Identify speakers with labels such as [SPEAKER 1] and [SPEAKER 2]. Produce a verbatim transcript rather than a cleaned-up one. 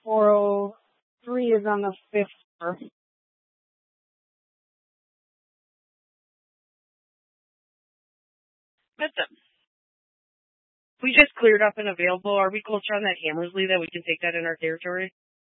[SPEAKER 1] four oh three is on the fifth floor.
[SPEAKER 2] Listen, we just cleared up and available. Are we closer on that Hammersley that we can take that in our territory?